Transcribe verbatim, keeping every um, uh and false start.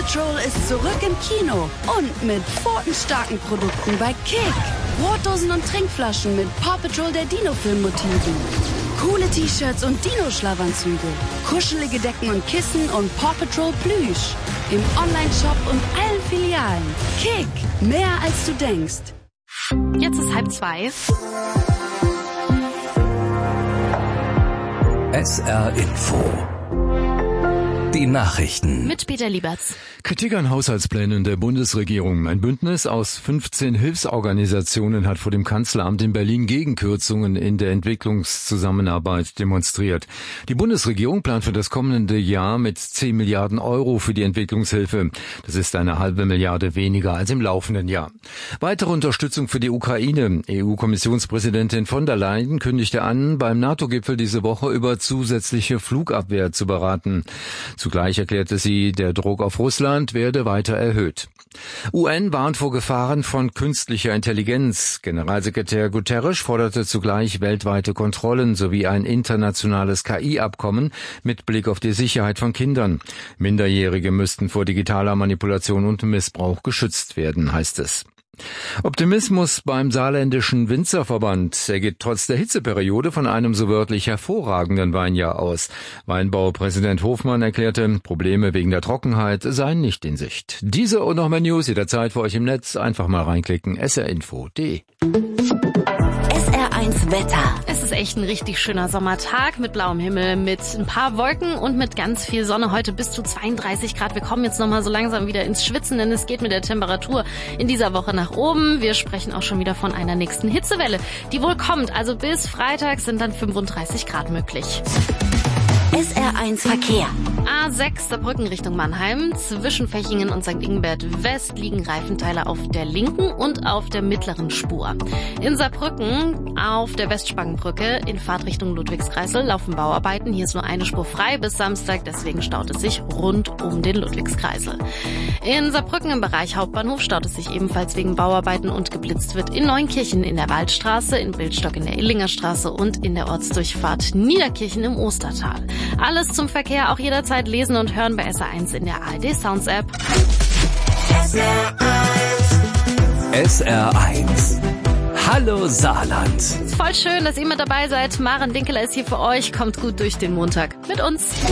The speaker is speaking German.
Patrol ist zurück im Kino und mit pfotenstarken Produkten bei Kick. Brotdosen und Trinkflaschen mit Paw Patrol der Dino-Film-Motiven. Coole T-Shirts und Dino-Schlafanzüge. Kuschelige Decken und Kissen und Paw Patrol Plüsch. Im Online-Shop und allen Filialen. Kick, mehr als du denkst. Jetzt ist halb zwei. S R Info. Die Nachrichten. Mit Peter Lieberts. Kritik an Haushaltsplänen der Bundesregierung. Ein Bündnis aus fünfzehn Hilfsorganisationen hat vor dem Kanzleramt in Berlin gegen Kürzungen in der Entwicklungszusammenarbeit demonstriert. Die Bundesregierung plant für das kommende Jahr mit zehn Milliarden Euro für die Entwicklungshilfe. Das ist eine halbe Milliarde weniger als im laufenden Jahr. Weitere Unterstützung für die Ukraine. E U-Kommissionspräsidentin von der Leyen kündigte an, beim NATO-Gipfel diese Woche über zusätzliche Flugabwehr zu beraten. Zugleich erklärte sie, der Druck auf Russland werde weiter erhöht. U N warnt vor Gefahren von künstlicher Intelligenz. Generalsekretär Guterres forderte zugleich weltweite Kontrollen sowie ein internationales K I-Abkommen mit Blick auf die Sicherheit von Kindern. Minderjährige müssten vor digitaler Manipulation und Missbrauch geschützt werden, heißt es. Optimismus beim saarländischen Winzerverband. Er geht trotz der Hitzeperiode von einem so wörtlich hervorragenden Weinjahr aus. Weinbaupräsident Hofmann erklärte, Probleme wegen der Trockenheit seien nicht in Sicht. Diese und noch mehr News jederzeit für euch im Netz. Einfach mal reinklicken. S R Info punkt de. S R eins Wetter. Es ist echt ein richtig schöner Sommertag mit blauem Himmel, mit ein paar Wolken und mit ganz viel Sonne. Heute bis zu zweiunddreißig Grad. Wir kommen jetzt nochmal so langsam wieder ins Schwitzen, denn es geht mit der Temperatur in dieser Woche nach oben. Wir sprechen auch schon wieder von einer nächsten Hitzewelle, die wohl kommt. Also bis Freitag sind dann fünfunddreißig Grad möglich. S R eins Verkehr. A sechs Saarbrücken Richtung Mannheim. Zwischen Fechingen und Sankt Ingbert West liegen Reifenteile auf der linken und auf der mittleren Spur. In Saarbrücken auf der Westspangenbrücke in Fahrtrichtung Ludwigskreisel laufen Bauarbeiten. Hier ist nur eine Spur frei bis Samstag, deswegen staut es sich rund um den Ludwigskreisel. In Saarbrücken im Bereich Hauptbahnhof staut es sich ebenfalls wegen Bauarbeiten und geblitzt wird in Neunkirchen in der Waldstraße, in Bildstock in der Illinger Straße und in der Ortsdurchfahrt Niederkirchen im Ostertal. Alles zum Verkehr auch jederzeit lesen und hören bei S R eins in der A R D Sounds App. S R eins. S R eins. Hallo Saarland. Ist voll schön, dass ihr mit dabei seid. Maren Dinkeler ist hier für euch. Kommt gut durch den Montag mit uns.